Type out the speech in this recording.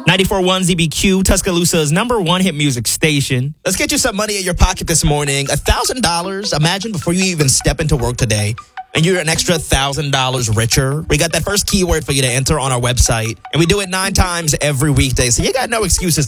94.1 ZBQ, Tuscaloosa's #1 hit music station. Let's get you some money in your pocket this morning. $1,000. Imagine before you even step into work today, and you're an extra $1,000 richer. We got that first keyword for you to enter on our website, and we do it 9 times every weekday, so you got no excuses to